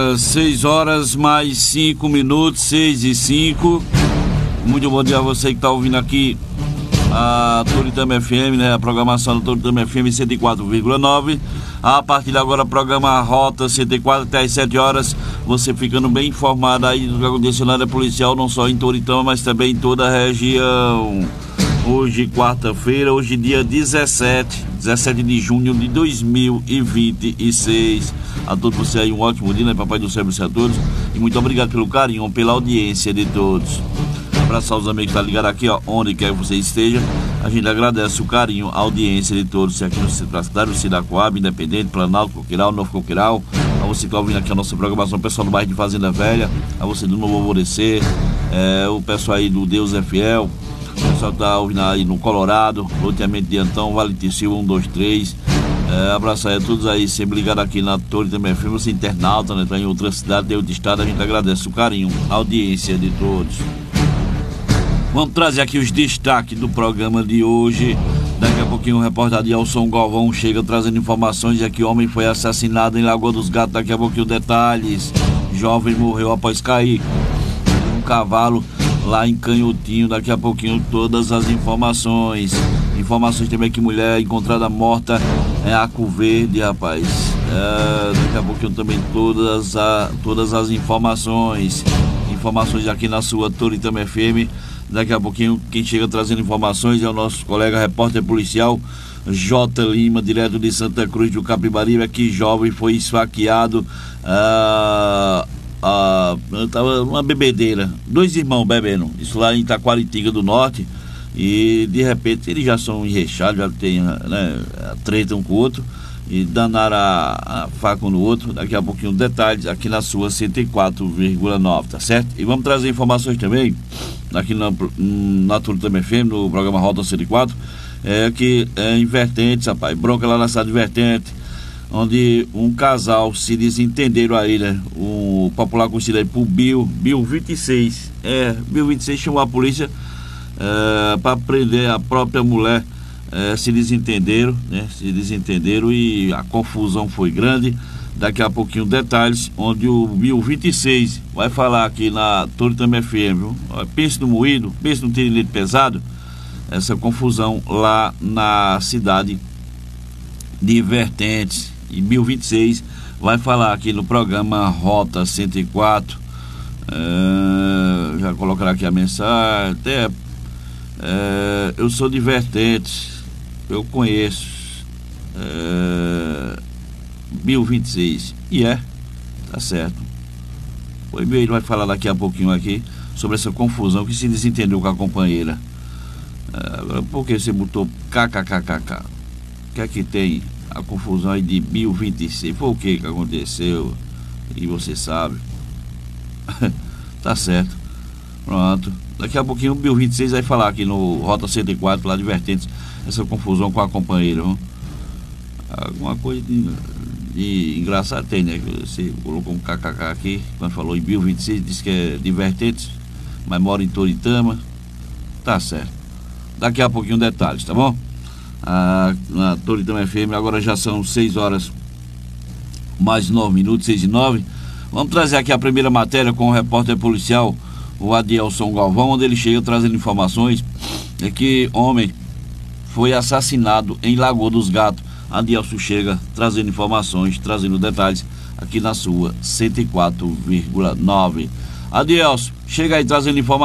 6 horas mais 5 minutos, 6:05. Muito bom dia a você que está ouvindo aqui a Toritama FM, né? A programação do Toritama FM 104,9. A partir de agora, programa Rota 104 até às 7 horas. Você ficando bem informado aí do que aconteceu na área policial, não só em Toritama, mas também em toda a região. Hoje, quarta-feira, hoje dia 17 de junho de 2026. A todos vocês aí um ótimo dia, né? Papai do céu a todos. E muito obrigado pelo carinho, pela audiência de todos. Abraçar os amigos que estão ligados aqui, ó, onde quer que você esteja. A gente agradece o carinho, a audiência de todos. Aqui no Centro da Cidade, da Coab, Independente, Planalto, Coqueiral, Novo Coqueiral. A você que está ouvindo aqui a nossa programação, o pessoal do bairro de Fazenda Velha. A você do Novo Alvorecer, o pessoal aí do Deus é Fiel. O pessoal que está ouvindo aí no Colorado, loteamento de Antão, Valentim Silva, 1, 2, 3. Abraço aí a todos aí, sempre ligado aqui na Toritama FM, você internauta, né? Está em outra cidade, em outro estado. A gente agradece o carinho, a audiência de todos. Vamos trazer aqui os destaques do programa de hoje. Daqui a pouquinho o repórter Adielson Galvão chega trazendo informações de que o homem foi assassinado em Lagoa dos Gatos. Daqui a pouquinho detalhes. Jovem morreu após cair um cavalo lá em Canhotinho. Daqui a pouquinho todas as informações. Informações também que mulher encontrada morta em Arco Verde, rapaz. Daqui a pouquinho também todas as informações. Informações aqui na sua Toritama FM. Daqui a pouquinho quem chega trazendo informações é o nosso colega repórter policial J. Lima, direto de Santa Cruz do Capibaribe. Que jovem foi esfaqueado, tava uma bebedeira, 2 irmãos bebendo, isso lá em Itaquaritinga do Norte, e de repente eles já são enreixados, já tem, né, treta um com o outro e danaram a faca um no outro. Daqui a pouquinho detalhes aqui na sua 104,9, tá certo? E vamos trazer informações também aqui na Toritama FM, no programa Rota 104, que em Vertentes, rapaz, bronca lá na cidade de Vertentes, onde um casal se desentenderam aí, né? O popular conhecido aí por Bill 26. Bill 26 chamou a polícia para prender a própria mulher. Se desentenderam, né? Se desentenderam e a confusão foi grande. Daqui a pouquinho detalhes, onde o Bill 26 vai falar aqui na Toritama FM, viu? Pense no moído, pense no tiro pesado. Essa confusão lá na cidade de Vertentes. E 1026 vai falar aqui no programa Rota 104. Já colocará aqui a mensagem. Até eu sou de Vertentes, eu conheço 1026. E tá certo. O e-mail vai falar daqui a pouquinho aqui sobre essa confusão que se desentendeu com a companheira. Agora, por que você botou kkkk? O que é que tem a confusão aí de 1026? Foi o que aconteceu? E você sabe. Tá certo. Pronto. Daqui a pouquinho o 1026 vai falar aqui no Rota 104, lá de Vertentes, essa confusão com a companheira. Viu? Alguma coisa de engraçado tem, né? Você colocou um kkk aqui, quando falou em 1026, disse que é de Vertentes, mas mora em Toritama. Tá certo. Daqui a pouquinho detalhes, tá bom? Na Toritama FM, agora já são 6 horas mais 9 minutos, 6:09. Vamos trazer aqui a primeira matéria com o repórter policial, o Adielson Galvão, onde ele chega trazendo informações que homem foi assassinado em Lagoa dos Gatos. Adielson chega trazendo informações, trazendo detalhes aqui na sua 104,9. Adielson, chega aí trazendo informações.